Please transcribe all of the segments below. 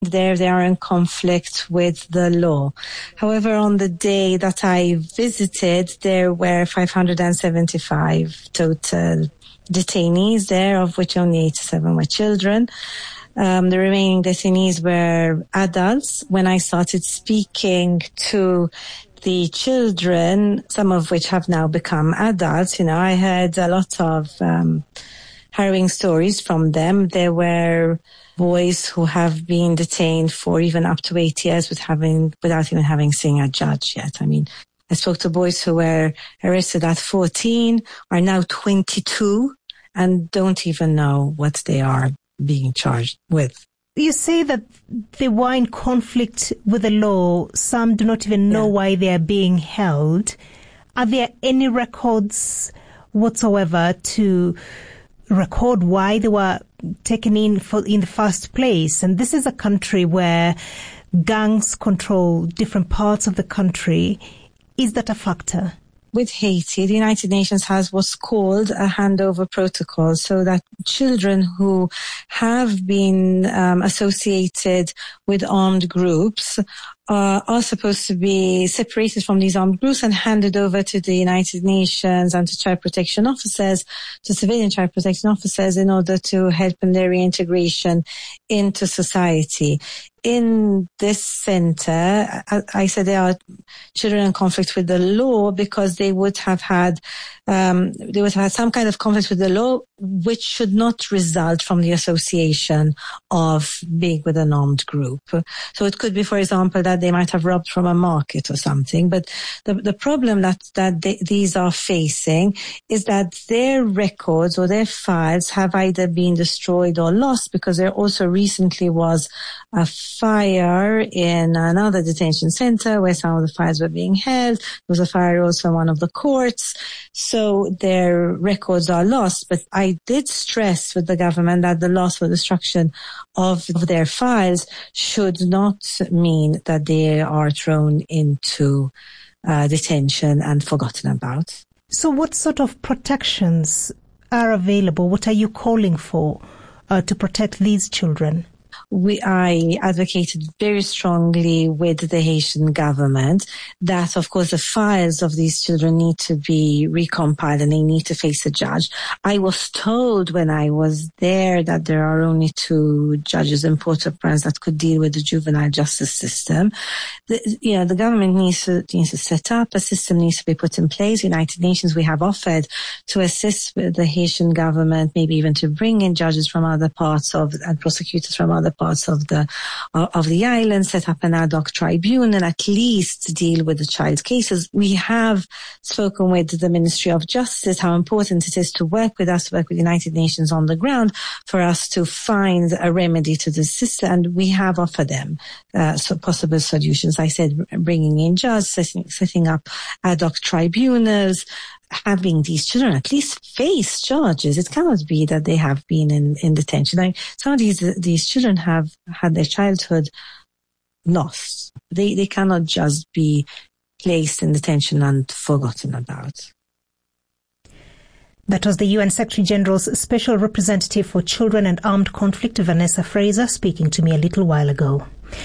There they are in conflict with the law. However, on the day that I visited, there were 575 total detainees there, of which only 87 were children. The remaining detainees were adults. When I started speaking to the children, some of which have now become adults, I heard a lot of harrowing stories from them. There were boys who have been detained for even up to 8 years without even having seen a judge yet. I spoke to boys who were arrested at 14, are now 22, and don't even know what they are being charged with. You say that they were in conflict with the law. Some do not even know why they are being held. Are there any records whatsoever to record why they were taken in the first place? And this is a country where gangs control different parts of the country. Is that a factor? With Haiti, the United Nations has what's called a handover protocol, so that children who have been associated with armed groups are supposed to be separated from these armed groups and handed over to the United Nations and to child protection officers, to civilian child protection officers, in order to help in their reintegration into society. In this center, I said there are children in conflict with the law because they would have had some kind of conflict with the law, which should not result from the association of being with an armed group. So it could be, for example, that they might have robbed from a market or something. But the problem that these are facing is that their records or their files have either been destroyed or lost, because there also recently was a fire in another detention center where some of the files were being held. There was a fire also in one of the courts. So their records are lost. But I did stress with the government that the loss or destruction of their files should not mean that they are thrown into detention and forgotten about. So what sort of protections are available? What are you calling for to protect these children? I advocated very strongly with the Haitian government that, of course, the files of these children need to be recompiled and they need to face a judge. I was told when I was there that there are only 2 judges in Port-au-Prince that could deal with the juvenile justice system. The government needs to set up, a system needs to be put in place. United Nations, we have offered to assist with the Haitian government, maybe even to bring in judges from other parts and prosecutors from other parts of the island, set up an ad hoc tribunal, at least to deal with the child cases. We have spoken with the Ministry of Justice how important it is to work with the United Nations on the ground for us to find a remedy to this system, and we have offered them possible solutions. I said bringing in judges, setting up ad hoc tribunals, having these children at least face charges. It cannot be that they have been in detention. Some of these children have had their childhood lost. They cannot just be placed in detention and forgotten about. That was the UN Secretary General's Special Representative for Children and Armed Conflict, Vanessa Fraser, speaking to me a little while ago.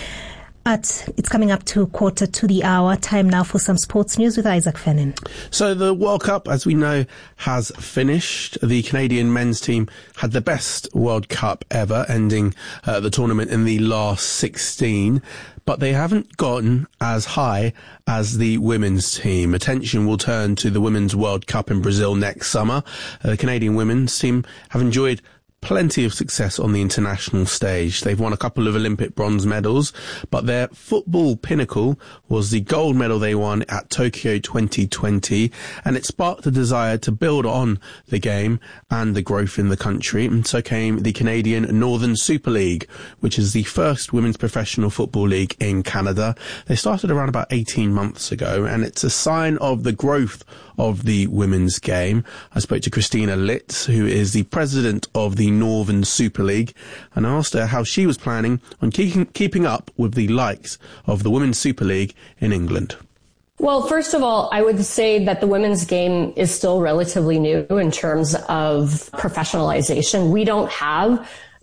It's coming up to 1:45. Time now for some sports news with Isaac Fennin. So the World Cup, as we know, has finished. The Canadian men's team had the best World Cup ever, ending the tournament in the last 16. But they haven't gotten as high as the women's team. Attention will turn to the Women's World Cup in Brazil next summer. The Canadian women's team have enjoyed plenty of success on the international stage. They've won a couple of Olympic bronze medals, but their football pinnacle was the gold medal they won at Tokyo 2020, and it sparked a desire to build on the game and the growth in the country. And so came the Canadian Northern Super League, which is the first women's professional football league in Canada. They started around about 18 months ago, and it's a sign of the growth of the women's game. I spoke to Christina Litz, who is the president of the Northern Super League, and I asked her how she was planning on keeping up with the likes of the Women's Super League in England. Well, first of all, I would say that the women's game is still relatively new in terms of professionalization. We don't have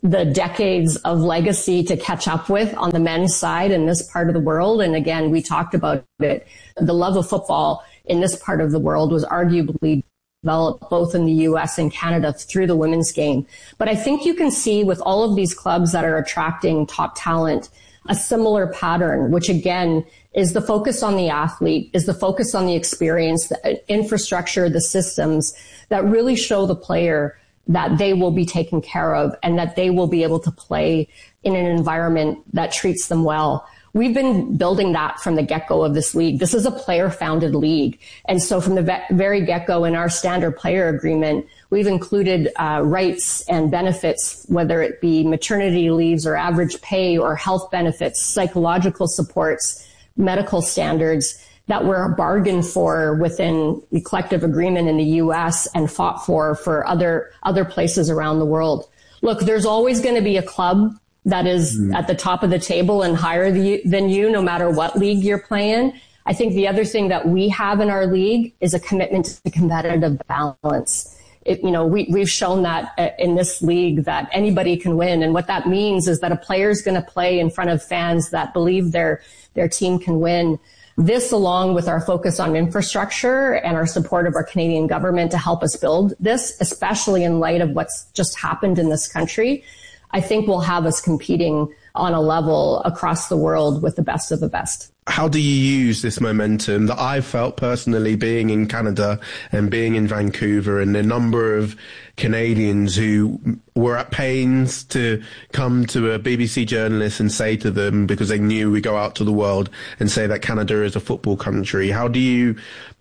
the decades of legacy to catch up with on the men's side in this part of the world. And again, we talked about it. The love of football in this part of the world was arguably developed both in the US and Canada through the women's game. But I think you can see with all of these clubs that are attracting top talent, a similar pattern, which again is the focus on the athlete, is the focus on the experience, the infrastructure, the systems that really show the player that they will be taken care of and that they will be able to play in an environment that treats them well. We've been building that from the get-go of this league. This is a player-founded league. And so from the very get-go in our standard player agreement, we've included rights and benefits, whether it be maternity leaves or average pay or health benefits, psychological supports, medical standards that were bargained for within the collective agreement in the U.S. and fought for other places around the world. Look, there's always going to be a club that is at the top of the table and higher than you, no matter what league you're playing. I think the other thing that we have in our league is a commitment to competitive balance. We've shown that in this league that anybody can win. And what that means is that a player is going to play in front of fans that believe their team can win. This, along with our focus on infrastructure and our support of our Canadian government to help us build this, especially in light of what's just happened in this country, I think will have us competing on a level across the world with the best of the best. How do you use this momentum that I've felt personally being in Canada and being in Vancouver, and the number of Canadians who were at pains to come to a BBC journalist and say to them, because they knew we go out to the world and say that Canada is a football country? How do you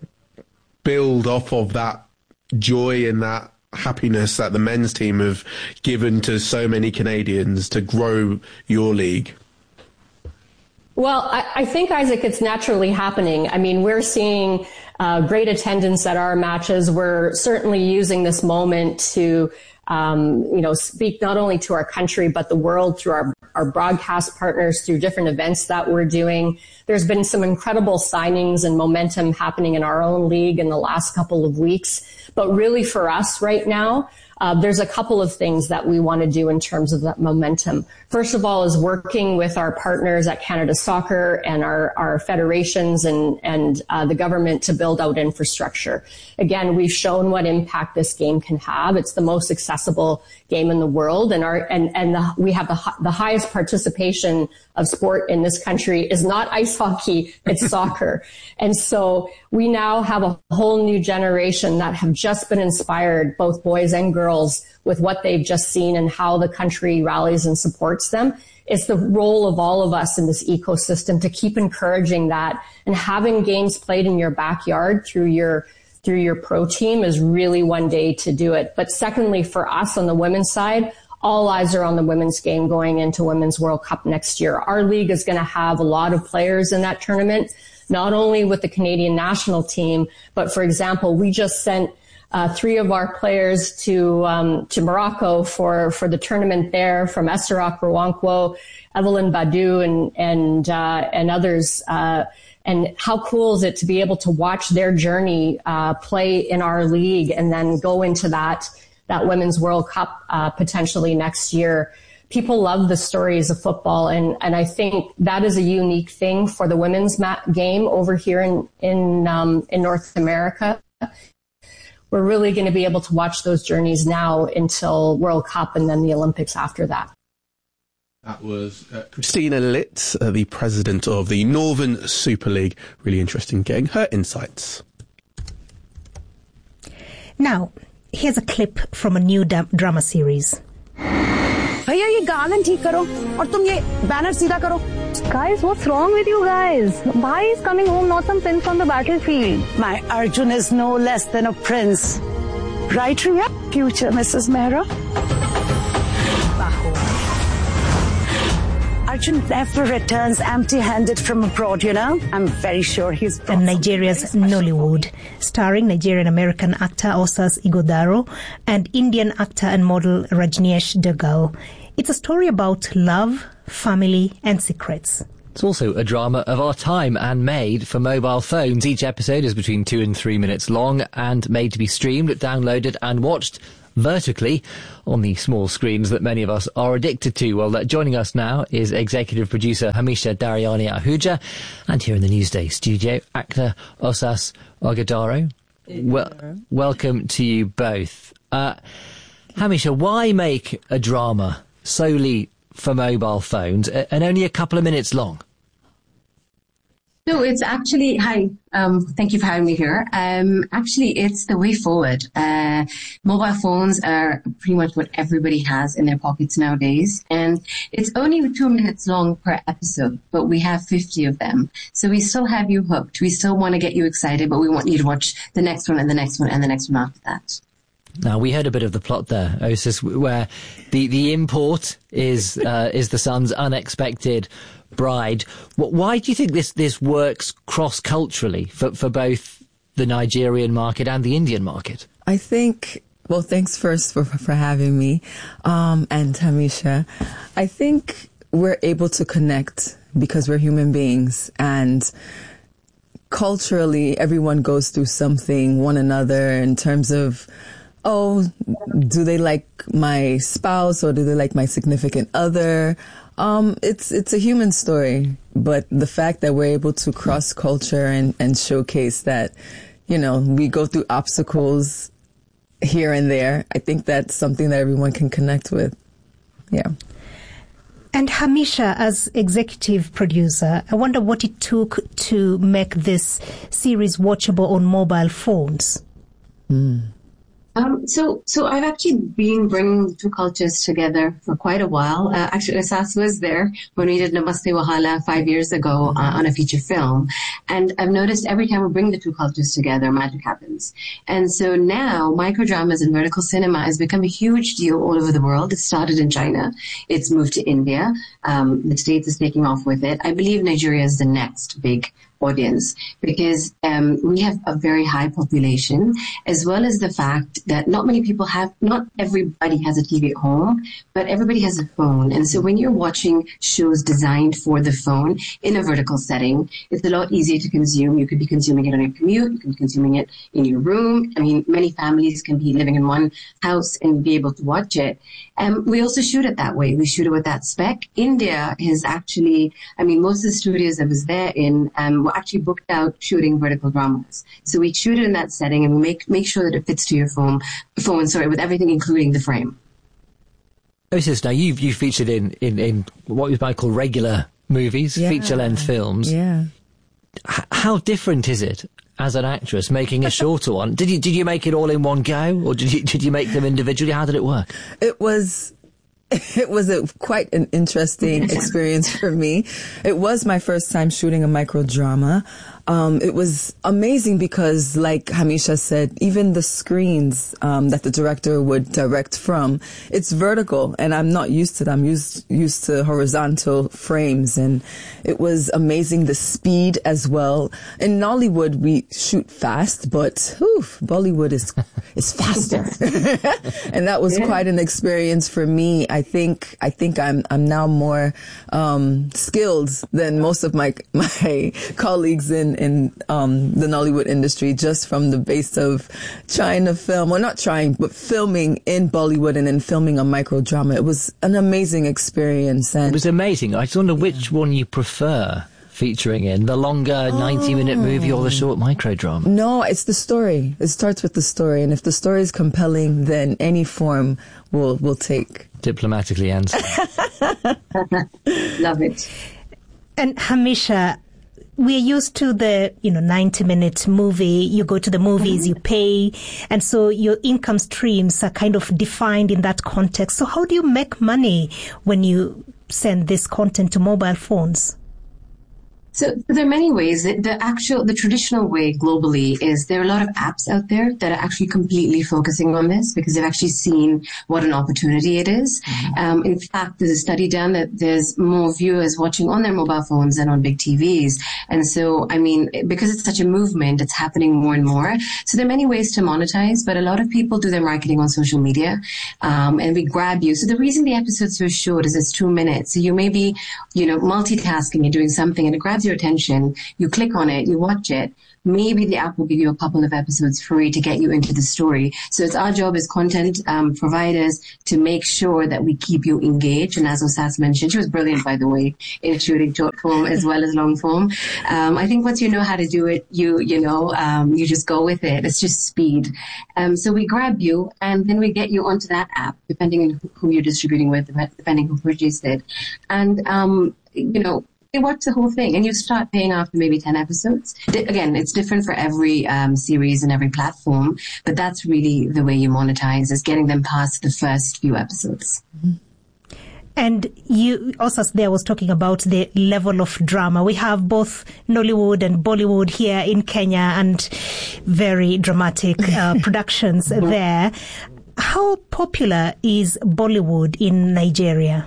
build off of that joy and that happiness that the men's team have given to so many Canadians to grow your league? Well, I think, Isaac, it's naturally happening. I mean, we're seeing great attendance at our matches. We're certainly using this moment to, speak not only to our country, but the world through our broadcast partners, through different events that we're doing. There's been some incredible signings and momentum happening in our own league in the last couple of weeks. But really for us right now, there's a couple of things that we want to do in terms of that momentum. First of all is working with our partners at Canada Soccer and our federations and the government to build out infrastructure. Again, we've shown what impact this game can have. It's the most accessible game in the world, and we have the highest participation of sport in this country is not ice hockey, it's soccer. And so we now have a whole new generation that have just been inspired, both boys and girls, with what they've just seen and how the country rallies and supports them. It's the role of all of us in this ecosystem to keep encouraging that, and having games played in your backyard through your pro team is really one day to do it. But secondly, for us on the women's side, all eyes are on the women's game going into Women's World Cup next year. Our league is going to have a lot of players in that tournament, not only with the Canadian national team, but for example, we just sent 3 of our players to Morocco for the tournament there, from Esserak Rawankwo, Evelyn Badu, and others. And how cool is it to be able to watch their journey play in our league and then go into that Women's World Cup potentially next year. People love the stories of football, and I think that is a unique thing for the women's game over here in North America. We're really going to be able to watch those journeys now until World Cup and then the Olympics after that. That was Christina Litt, the president of the Northern Super League. Really interesting getting her insights. Now, here's a clip from a new drama series. भैया ये गालन ठीक करो और तुम ये banner सीधा करो. Guys, what's wrong with you guys? Bhai is coming home, not some prince on the battlefield. My Arjun is no less than a prince. Right, Riya? Future Mrs. Mehra. Arjun never returns empty-handed from abroad, you know. I'm very sure he's... And Nigeria's Nollywood, starring Nigerian-American actor Osas Ighodaro and Indian actor and model Rajneesh Duggal. It's a story about love, family and secrets. It's also a drama of our time and made for mobile phones. Each episode is between 2 and 3 minutes long and made to be streamed, downloaded and watched vertically on the small screens that many of us are addicted to. Well, joining us now is executive producer Hamisha Dariani Ahuja, and here in the Newsday studio, actor Osas Ogedaro. Welcome to you both. Hamisha, why make a drama solely for mobile phones and only a couple of minutes long? No, it's actually, hi, thank you for having me here. Actually, it's the way forward. Mobile phones are pretty much what everybody has in their pockets nowadays. And it's only 2 minutes long per episode, but we have 50 of them. So we still have you hooked. We still want to get you excited, but we want you to watch the next one and the next one and the next one after that. Now, we heard a bit of the plot there, Osas, where the import is the son's unexpected bride. Why do you think this works cross-culturally for both the Nigerian market and the Indian market? I think, well, thanks first for having me, and Hamisha. I think we're able to connect because we're human beings, and culturally everyone goes through something, one another, in terms of, oh, do they like my spouse or do they like my significant other? It's a human story, but the fact that we're able to cross culture and showcase that, you know, we go through obstacles here and there, I think that's something that everyone can connect with. Yeah. And Hamisha, as executive producer, I wonder what it took to make this series watchable on mobile phones. So I've actually been bringing the two cultures together for quite a while. Actually, Osas was there when we did Namaste Wahala 5 years ago on a feature film. And I've noticed every time we bring the two cultures together, magic happens. And so now microdramas and vertical cinema has become a huge deal all over the world. It started in China. It's moved to India. The States is taking off with it. I believe Nigeria is the next big audience because we have a very high population, as well as the fact that not everybody has a TV at home, but everybody has a phone. And so when you're watching shows designed for the phone in a vertical setting, it's a lot easier to consume. You could be consuming it on your commute. You can be consuming it in your room. I mean, many families can be living in one house and be able to watch it. We also shoot it that way. We shoot it with that spec. India is actually, most of the studios I was there in were actually booked out shooting vertical dramas. So we shoot it in that setting and we make sure that it fits to your phone, with everything including the frame. Osas, now you've featured in what you might call regular movies, feature-length films. Yeah. How different is it as an actress making a shorter one? Did you make it all in one go, or did you make them individually? How did it work? It was quite an interesting experience for me. It was my first time shooting a microdrama. It was amazing because, like Hamisha said, even the screens that the director would direct from, it's vertical, and I'm not used to that. I'm used to horizontal frames, and it was amazing, the speed as well. In Nollywood, we shoot fast, but Bollywood is faster, and that was quite an experience for me. I think I'm now more skilled than most of my colleagues in the Nollywood industry, just from the base of trying to film, or not trying, but filming in Bollywood and then filming a microdrama. It was an amazing experience. And it was amazing. I just wonder which one you prefer featuring in, the longer 90-minute movie or the short microdrama? No, it's the story. It starts with the story, and if the story is compelling, then any form will take. Diplomatically answered. Love it. And Hamisha, we're used to the 90-minute movie. You go to the movies, you pay, and so your income streams are kind of defined in that context. So how do you make money when you send this content to mobile phones? So there are many ways. The traditional way globally is there are a lot of apps out there that are actually completely focusing on this because they've actually seen what an opportunity it is. In fact, there's a study done that there's more viewers watching on their mobile phones than on big TVs. And so, because it's such a movement, it's happening more and more. So there are many ways to monetize, but a lot of people do their marketing on social media, and we grab you. So the reason the episode's so short is it's 2 minutes. So you may be, multitasking and doing something, and it grabs grabs your attention, you click on it, you watch it, maybe the app will give you a couple of episodes free to get you into the story. So it's our job as content providers to make sure that we keep you engaged. And as Osas mentioned, she was brilliant, by the way, in shooting short form as well as long form. I think once you know how to do it, you just go with it. It's just speed. So we grab you and then we get you onto that app, depending on who you're distributing with, depending who produced it. And, you watch the whole thing and you start paying after maybe 10 episodes. Again, it's different for every series and every platform, but that's really the way you monetize, is getting them past the first few episodes. And you also there was talking about the level of drama. We have both Nollywood and Bollywood here in Kenya and very dramatic productions there. How popular is Bollywood in Nigeria?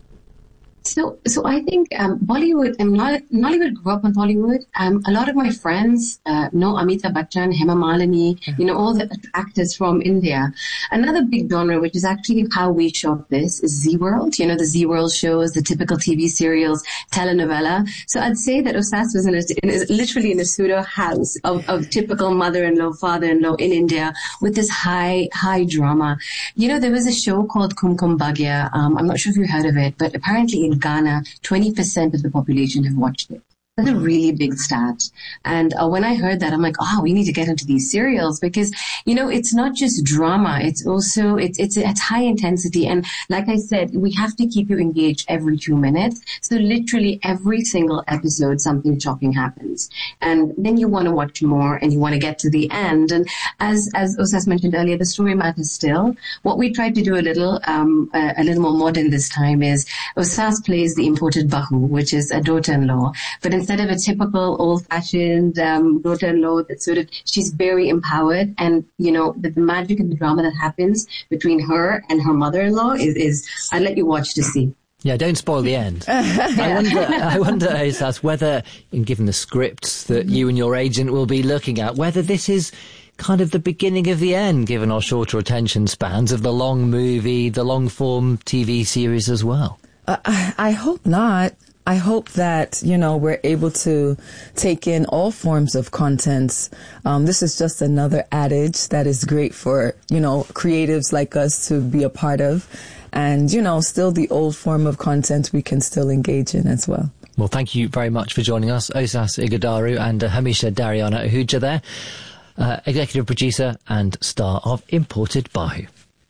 So I think Bollywood, Nollywood grew up on Bollywood. A lot of my friends know Amitabh Bachchan, Hema Malini, all the actors from India. Another big genre, which is actually how we shot this, is Zee World. The Zee World shows, the typical TV serials, telenovela. So I'd say that Osas was literally in a pseudo house of typical mother-in-law, father-in-law in India with this high drama. There was a show called Kum Kum Bhagya. I'm not sure if you heard of it, but apparently in Ghana, 20% of the population have watched it. That's a really big stat. And when I heard that, I'm like, we need to get into these serials because, it's not just drama. It's also, it's high intensity. And like I said, we have to keep you engaged every 2 minutes. So literally every single episode, something shocking happens. And then you want to watch more and you want to get to the end. And as Osas mentioned earlier, the story matters still. What we tried to do a little more modern this time is Osas plays the imported bahu, which is a daughter-in-law. But instead of a typical old-fashioned daughter-in-law she's very empowered, and the magic and the drama that happens between her and her mother-in-law is I'll let you watch to see. Yeah, don't spoil the end. I wonder, Osas, whether, given the scripts that you and your agent will be looking at, whether this is kind of the beginning of the end, given our shorter attention spans of the long movie, the long-form TV series as well. I hope not. I hope that, we're able to take in all forms of content. This is just another adage that is great for, creatives like us to be a part of. And, still the old form of content we can still engage in as well. Well, thank you very much for joining us, Osas Ighodaro and Hamisha Dariana Ahuja there, executive producer and star of Imported Bahu.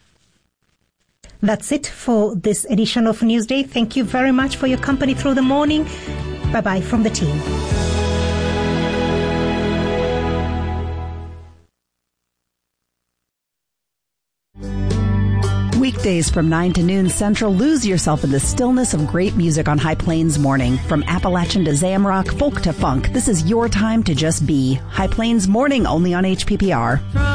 That's it for this edition of Newsday. Thank you very much for your company through the morning. Bye-bye from the team. Weekdays from 9 to noon Central, lose yourself in the stillness of great music on High Plains Morning. From Appalachian to Zamrock, folk to funk, this is your time to just be. High Plains Morning, only on HPPR.